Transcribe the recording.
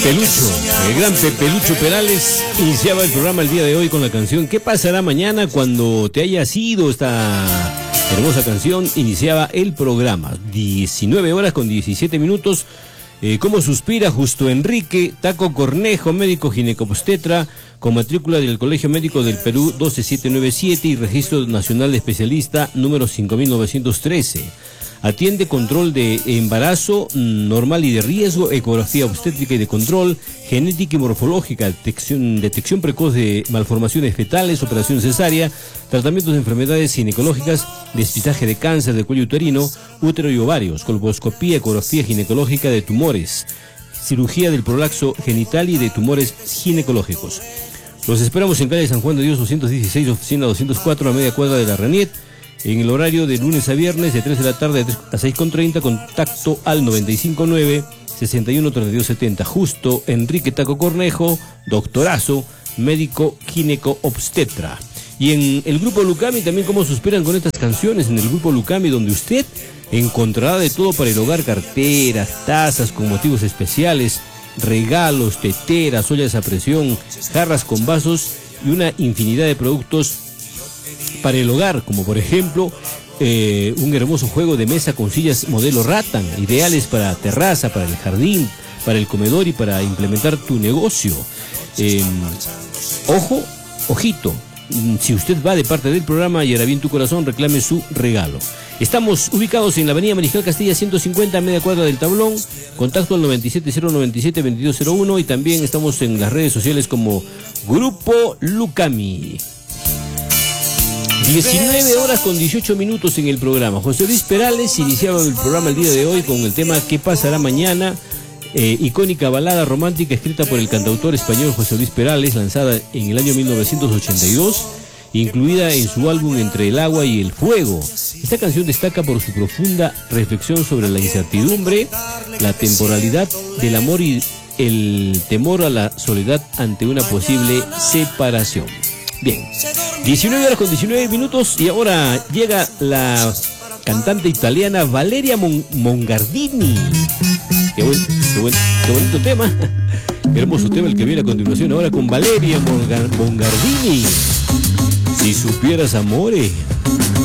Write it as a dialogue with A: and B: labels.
A: Pelucho, el gran Pelucho Perales iniciaba el programa el día de hoy con la canción ¿Qué pasará mañana cuando te hayas ido? Esta hermosa canción iniciaba el programa. 19 horas con 17 minutos. ¿Cómo suspira Justo Enrique Taco Cornejo, médico ginecobstetra, con matrícula del Colegio Médico del Perú 12797 y registro nacional de especialista número 5913? Atiende control de embarazo normal y de riesgo, ecografía obstétrica y de control, genética y morfológica, detección precoz de malformaciones fetales, operación cesárea, tratamientos de enfermedades ginecológicas, despistaje de cáncer de cuello uterino, útero y ovarios, colposcopía, ecografía ginecológica de tumores, cirugía del prolapso genital y de tumores ginecológicos. Los esperamos en calle San Juan de Dios 216, oficina 204, a media cuadra de la Raniet, en el horario de lunes a viernes de 3 de la tarde a 6:30, contacto al 959-613270. Justo Enrique Taco Cornejo, doctorazo, médico gineco-obstetra. Y en el Grupo Lucami también cómo suspiran con estas canciones, en el Grupo Lucami, donde usted encontrará de todo para el hogar: carteras, tazas con motivos especiales, regalos, teteras, ollas a presión, jarras con vasos y una infinidad de productos para el hogar, como por ejemplo un hermoso juego de mesa con sillas modelo Rattan, ideales para terraza, para el jardín, para el comedor y para implementar tu negocio. Ojito, si usted va de parte del programa y hará bien tu corazón, reclame su regalo. Estamos ubicados en la avenida Mariscal Castilla 150, a media cuadra del Tablón, contacto al 97097-2201, y también estamos en las redes sociales como Grupo Lucami. 19 horas con 18 minutos en el programa. José Luis Perales iniciaba el programa el día de hoy con el tema ¿Qué pasará mañana? Icónica balada romántica escrita por el cantautor español José Luis Perales, lanzada en el año 1982, incluida en su álbum Entre el agua y el fuego. Esta canción destaca por su profunda reflexión sobre la incertidumbre, la temporalidad del amor y el temor a la soledad ante una posible separación. Bien, 19 horas con 19 minutos y ahora llega la cantante italiana Valeria Mongardini. Qué bonito tema, qué hermoso tema el que viene a continuación ahora con Valeria Mongardini. Si supieras, amore.